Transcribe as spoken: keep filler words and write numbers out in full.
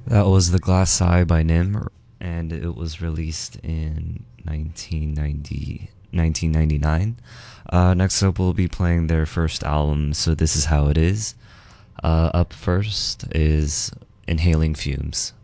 That was The Glass Eye by Nim, and it was released in nineteen ninety, nineteen ninety-nine. Uh, next up, we'll be playing their first album, So This Is How It Is. Uh, up first is Inhaling Fumes.